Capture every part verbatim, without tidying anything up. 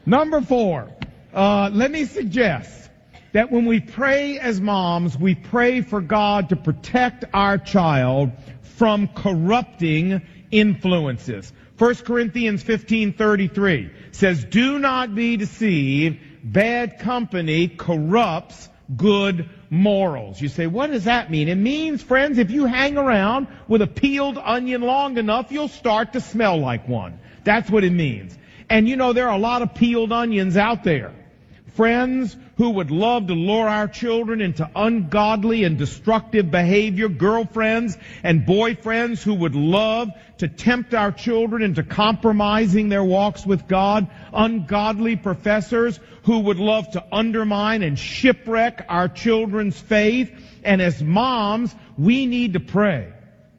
Number four, uh, let me suggest that when we pray as moms, we pray for God to protect our child from corrupting influences. First Corinthians fifteen thirty-three says, "Do not be deceived. Bad company corrupts good morals." You say, what does that mean? It means, friends, if you hang around with a peeled onion long enough, you'll start to smell like one. That's what it means. And you know, there are a lot of peeled onions out there. Friends who would love to lure our children into ungodly and destructive behavior, girlfriends and boyfriends who would love to tempt our children into compromising their walks with God, ungodly professors who would love to undermine and shipwreck our children's faith. And as moms, we need to pray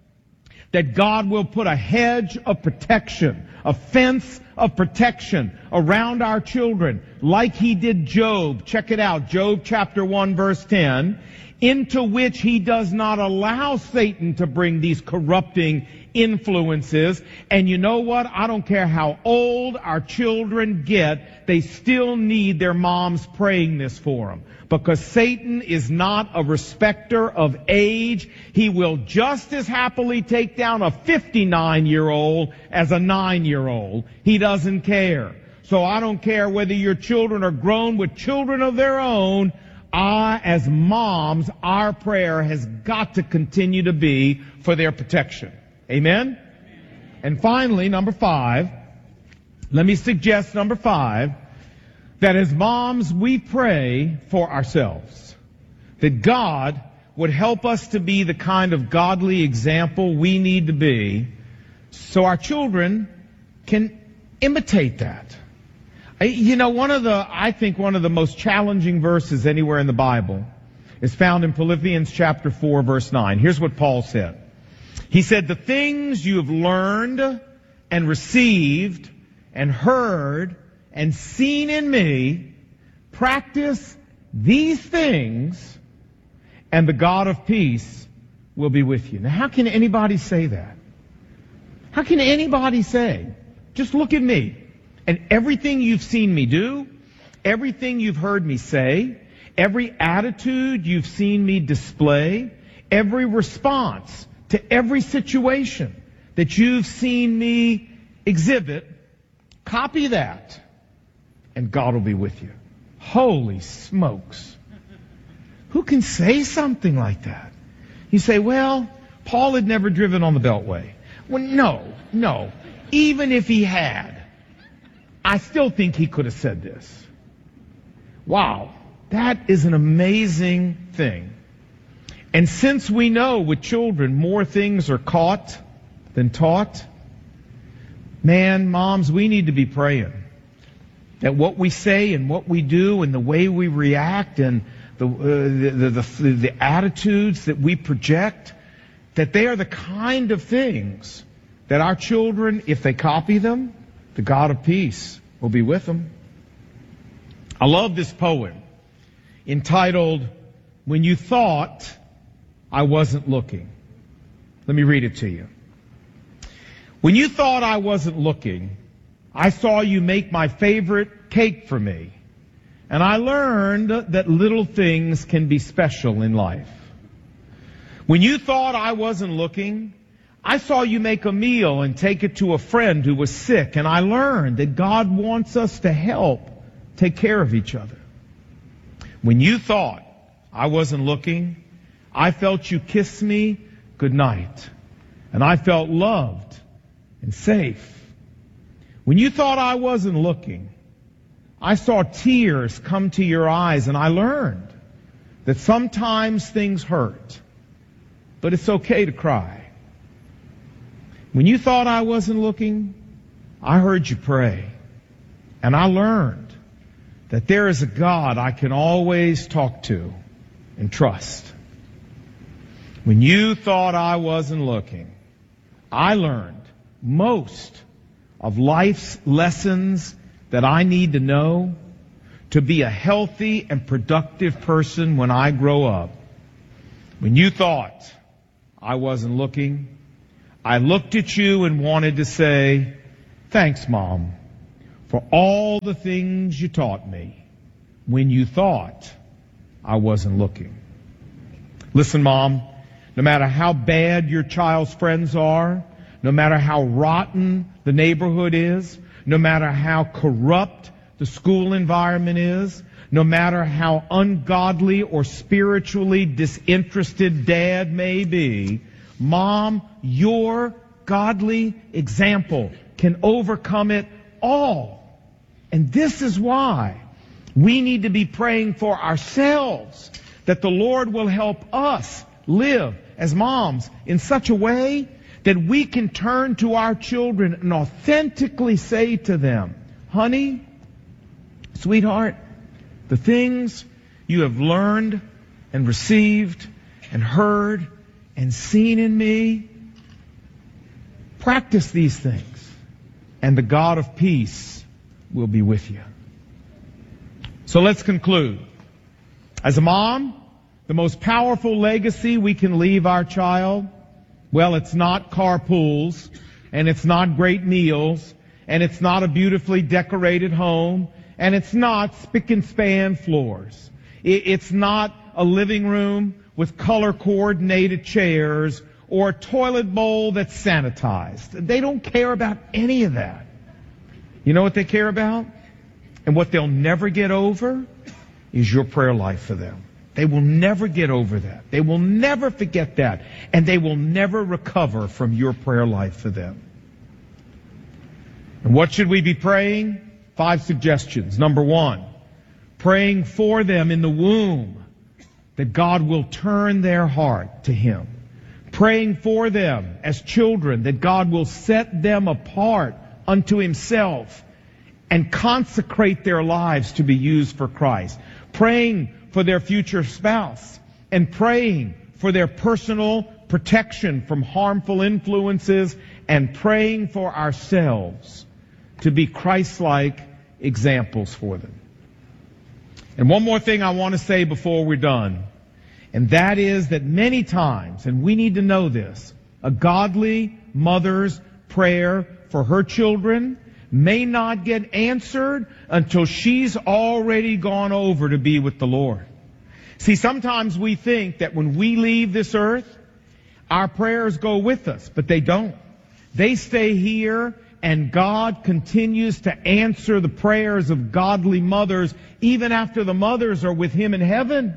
that God will put a hedge of protection, a fence of protection around our children, like he did Job. Check it out, Job chapter one, verse ten, into which he does not allow Satan to bring these corrupting influences. And you know what? I don't care how old our children get, they still need their moms praying this for them. Because Satan is not a respecter of age. He will just as happily take down a fifty-nine-year-old as a nine-year-old. He doesn't care. So I don't care whether your children are grown with children of their own. I, as moms, our prayer has got to continue to be for their protection. Amen? And finally, number five, let me suggest number five, that as moms, we pray for ourselves. That God would help us to be the kind of godly example we need to be so our children can imitate that. You know, one of the, I think one of the most challenging verses anywhere in the Bible is found in Philippians chapter four, verse nine. Here's what Paul said. He said, "The things you have learned and received and heard and seen in me, practice these things, and the God of peace will be with you." Now, how can anybody say that? How can anybody say, just look at me, and everything you've seen me do, everything you've heard me say, every attitude you've seen me display, every response to every situation that you've seen me exhibit, copy that, and God will be with you. Holy smokes. Who can say something like that? You say, well, Paul had never driven on the Beltway. Well, no, no. Even if he had, I still think he could have said this. Wow, that is an amazing thing. And since we know with children more things are caught than taught, man, moms, we need to be praying that what we say and what we do and the way we react and the, uh, the, the, the, the attitudes that we project, that they are the kind of things that our children, if they copy them, the God of peace will be with them. I love this poem entitled, "When You Thought I Wasn't Looking." Let me read it to you. "When you thought I wasn't looking, I saw you make my favorite cake for me. And I learned that little things can be special in life. When you thought I wasn't looking, I saw you make a meal and take it to a friend who was sick. And I learned that God wants us to help take care of each other. When you thought I wasn't looking, I felt you kiss me goodnight. And I felt loved and safe. When you thought I wasn't looking, I saw tears come to your eyes, and I learned that sometimes things hurt, but it's okay to cry. When you thought I wasn't looking, I heard you pray, and I learned that there is a God I can always talk to and trust. When you thought I wasn't looking, I learned most of life's lessons that I need to know to be a healthy and productive person when I grow up. When you thought I wasn't looking, I looked at you and wanted to say, thanks, Mom, for all the things you taught me when you thought I wasn't looking. Listen, Mom, no matter how bad your child's friends are, no matter how rotten the neighborhood is, no matter how corrupt the school environment is, no matter how ungodly or spiritually disinterested Dad may be, Mom, your godly example can overcome it all. And this is why we need to be praying for ourselves, that the Lord will help us live as moms in such a way that we can turn to our children and authentically say to them, honey, sweetheart, the things you have learned and received and heard and seen in me, practice these things, and the God of peace will be with you. So let's conclude. As a mom, the most powerful legacy we can leave our child, well, it's not carpools, and it's not great meals, and it's not a beautifully decorated home, and it's not spick and span floors. It's not a living room with color-coordinated chairs or a toilet bowl that's sanitized. They don't care about any of that. You know what they care about? And what they'll never get over is your prayer life for them. They will never get over that. They will never forget that. And they will never recover from your prayer life for them. And what should we be praying? Five suggestions. Number one, praying for them in the womb that God will turn their heart to Him. Praying for them as children that God will set them apart unto Himself and consecrate their lives to be used for Christ. Praying for their future spouse and praying for their personal protection from harmful influences and praying for ourselves to be Christ-like examples for them. And one more thing I want to say before we're done, and that is that many times, and we need to know this, a godly mother's prayer for her children may not get answered until she's already gone over to be with the Lord. See, sometimes we think that when we leave this earth, our prayers go with us, but they don't. They stay here, and God continues to answer the prayers of godly mothers even after the mothers are with Him in heaven.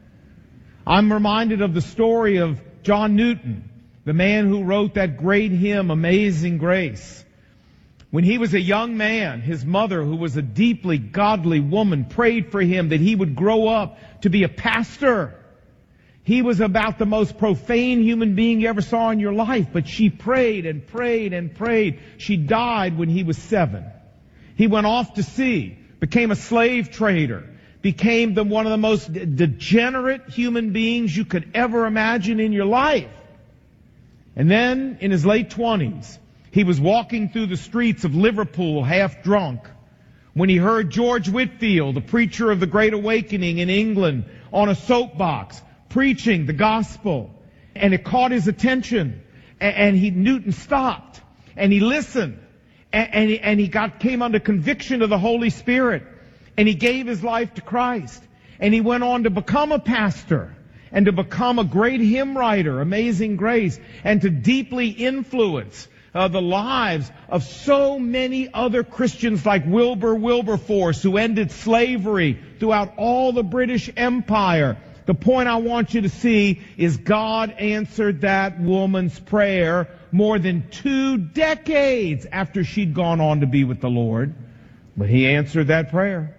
I'm reminded of the story of John Newton, the man who wrote that great hymn, Amazing Grace. When he was a young man, his mother, who was a deeply godly woman, prayed for him that he would grow up to be a pastor. He was about the most profane human being you ever saw in your life, but she prayed and prayed and prayed. She died when he was seven. He went off to sea, became a slave trader, became the, one of the most degenerate human beings you could ever imagine in your life. And then, in his late twenties, he was walking through the streets of Liverpool half drunk when he heard George Whitefield, the preacher of the Great Awakening in England, on a soapbox preaching the gospel. And it caught his attention. And he, Newton stopped and he listened. And he, and he got, came under conviction of the Holy Spirit. And he gave his life to Christ. And he went on to become a pastor and to become a great hymn writer, Amazing Grace, and to deeply influence Uh, the lives of so many other Christians like Wilbur Wilberforce, who ended slavery throughout all the British Empire. The point I want you to see is God answered that woman's prayer more than two decades after she'd gone on to be with the Lord. But He answered that prayer.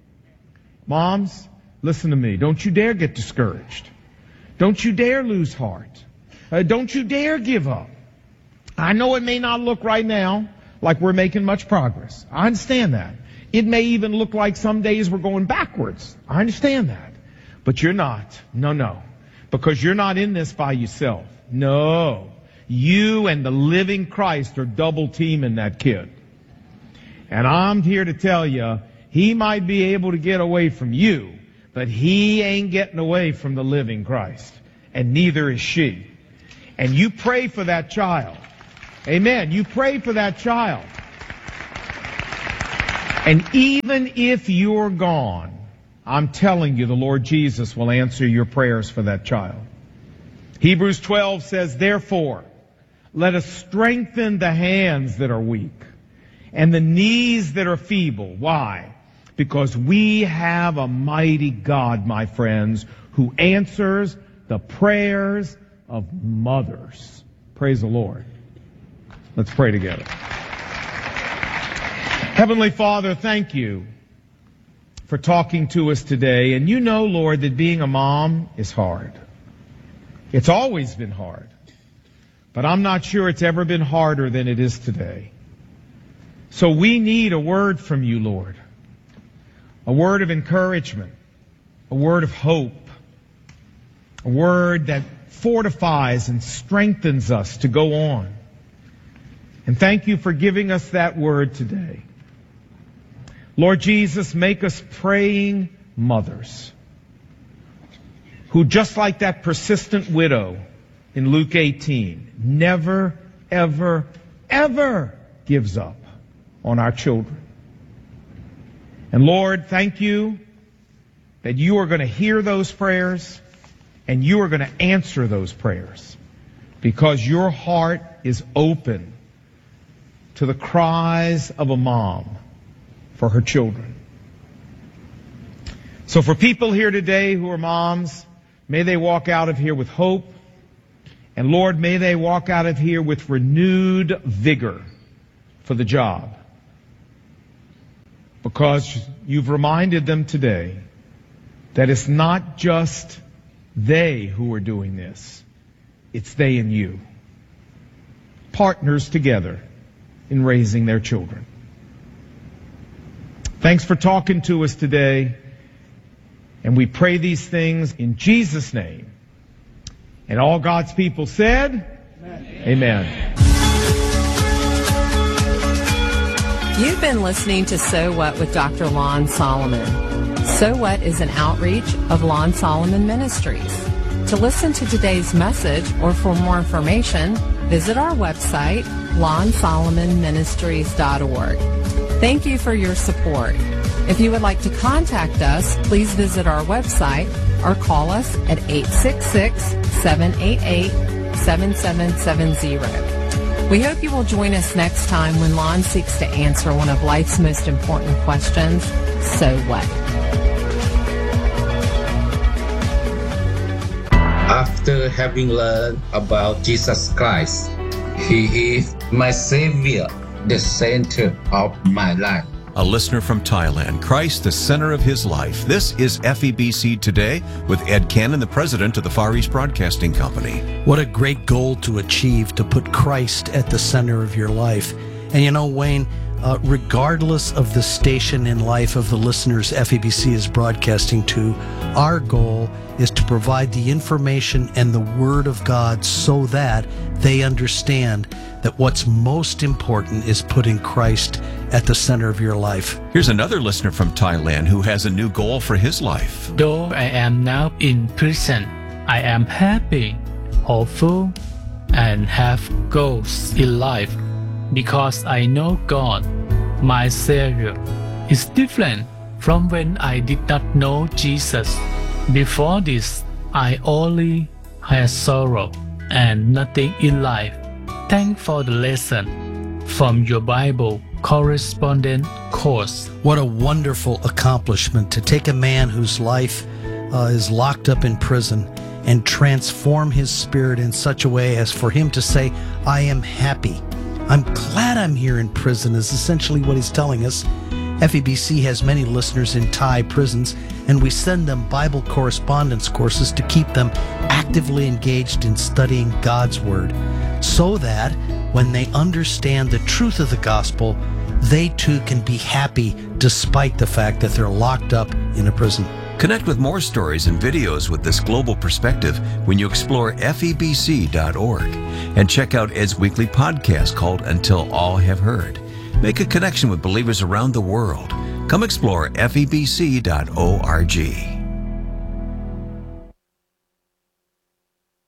Moms, listen to me. Don't you dare get discouraged. Don't you dare lose heart. Uh, don't you dare give up. I know it may not look right now like we're making much progress. I understand that. It may even look like some days we're going backwards. I understand that. But you're not. No, no. Because you're not in this by yourself. No. You and the living Christ are double teaming that kid. And I'm here to tell you, he might be able to get away from you, but he ain't getting away from the living Christ. And neither is she. And you pray for that child. Amen. You pray for that child. And even if you're gone, I'm telling you, the Lord Jesus will answer your prayers for that child. Hebrews twelve says, therefore, let us strengthen the hands that are weak and the knees that are feeble. Why? Because we have a mighty God, my friends, who answers the prayers of mothers. Praise the Lord. Let's pray together. Heavenly Father, thank you for talking to us today. And you know, Lord, that being a mom is hard. It's always been hard. But I'm not sure it's ever been harder than it is today. So we need a word from you, Lord. A word of encouragement. A word of hope. A word that fortifies and strengthens us to go on. And thank you for giving us that word today. Lord Jesus, make us praying mothers who, just like that persistent widow in Luke eighteen, never, ever, ever gives up on our children. And Lord, thank you that you are going to hear those prayers and you are going to answer those prayers because your heart is open to the cries of a mom for her children. So for people here today who are moms, may they walk out of here with hope. And Lord, may they walk out of here with renewed vigor for the job. Because you've reminded them today that it's not just they who are doing this. It's they and you. Partners together in raising their children. Thanks for talking to us today. And we pray these things in Jesus' name. And all God's people said, Amen. Amen. You've been listening to So What with Doctor Lon Solomon. So What is an outreach of Lon Solomon Ministries. To listen to today's message or for more information, visit our website, lon solomon ministries dot org. Thank you for your support. If you would like to contact us, please visit our website or call us at eight six six, seven eight eight, seven seven seven zero. We hope you will join us next time when Lon seeks to answer one of life's most important questions, so what? After having learned about Jesus Christ, He is my Savior, the center of my life. A listener from Thailand, Christ the center of his life. This is F E B C Today with Ed Cannon, the president of the Far East Broadcasting Company. What a great goal to achieve, to put Christ at the center of your life. And you know, Wayne, uh, regardless of the station in life of the listeners F E B C is broadcasting to, our goal is to provide the information and the Word of God so that they understand that what's most important is putting Christ at the center of your life. Here's another listener from Thailand who has a new goal for his life. Though I am now in prison, I am happy, hopeful, and have goals in life because I know God, my Savior, is different from when I did not know Jesus. Before this, I only had sorrow and nothing in life. Thanks for the lesson from your Bible correspondent course. What a wonderful accomplishment to take a man whose life uh, is locked up in prison and transform his spirit in such a way as for him to say, I am happy. I'm glad I'm here in prison is essentially what he's telling us. F E B C has many listeners in Thai prisons, and we send them Bible correspondence courses to keep them actively engaged in studying God's Word, so that when they understand the truth of the gospel, they too can be happy despite the fact that they're locked up in a prison. Connect with more stories and videos with this global perspective when you explore F E B C dot org and check out Ed's weekly podcast called Until All Have Heard. Make a connection with believers around the world. Come explore F E B C dot org.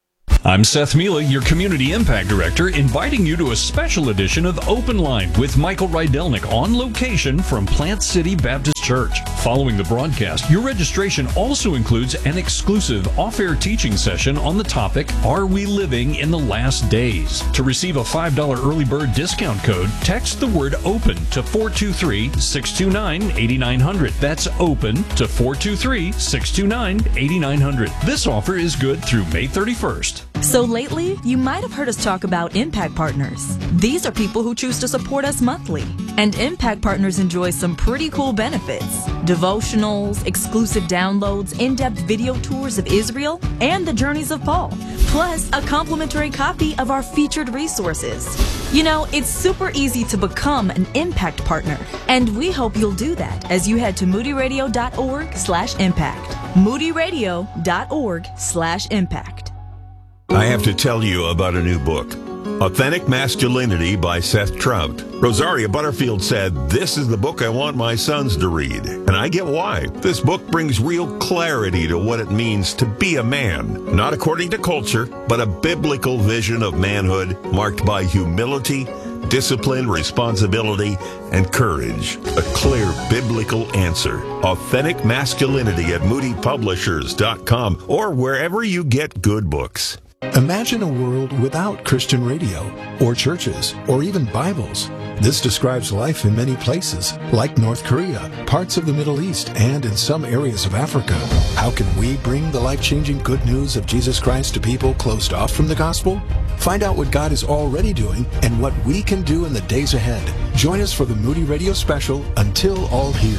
I'm Seth Mila, your Community Impact Director, inviting you to a special edition of Open Line with Michael Rydelnik on location from Plant City Baptist Church. Following the broadcast, your registration also includes an exclusive off-air teaching session on the topic, Are We Living in the Last Days? To receive a five dollars early bird discount code, text the word OPEN to four two three, six two nine, eight nine zero zero. That's OPEN to four two three, six two nine, eight nine zero zero. This offer is good through May thirty-first. So lately, you might have heard us talk about Impact Partners. These are people who choose to support us monthly. And Impact Partners enjoy some pretty cool benefits. Devotionals, exclusive downloads, in-depth video tours of Israel, and the journeys of Paul. Plus, a complimentary copy of our featured resources. You know, it's super easy to become an Impact Partner. And we hope you'll do that as you head to moodyradio.org slash impact. moodyradio.org slash impact. I have to tell you about a new book, Authentic Masculinity by Seth Trout. Rosaria Butterfield said, "This is the book I want my sons to read." And I get why. This book brings real clarity to what it means to be a man, not according to culture, but a biblical vision of manhood marked by humility, discipline, responsibility, and courage. A clear biblical answer. Authentic Masculinity at moody publishers dot com or wherever you get good books. Imagine a world without Christian radio, or churches, or even Bibles. This describes life in many places, like North Korea, parts of the Middle East, and in some areas of Africa. How can we bring the life-changing good news of Jesus Christ to people closed off from the gospel? Find out what God is already doing and what we can do in the days ahead. Join us for the Moody Radio special, Until All Hear.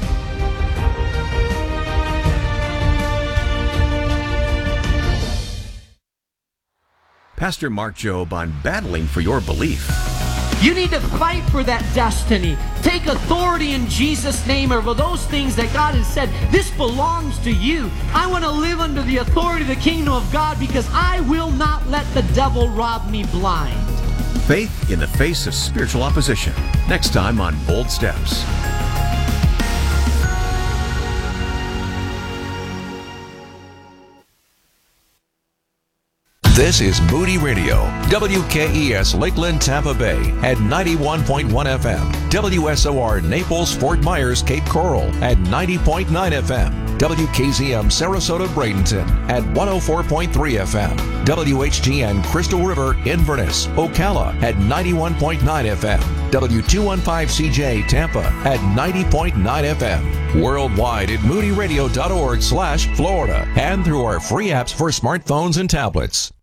Pastor Mark Jobe on battling for your belief. You need to fight for that destiny. Take authority in Jesus' name over those things that God has said, this belongs to you. I want to live under the authority of the kingdom of God because I will not let the devil rob me blind. Faith in the face of spiritual opposition. Next time on Bold Steps. This is Moody Radio, W K E S Lakeland, Tampa Bay at ninety-one point one F M, W S O R Naples, Fort Myers, Cape Coral at ninety point nine F M, W K Z M Sarasota, Bradenton at one oh four point three F M, W H G N Crystal River, Inverness, Ocala at ninety-one point nine F M, W two fifteen C J Tampa at ninety point nine F M, worldwide at moodyradio.org slash Florida and through our free apps for smartphones and tablets.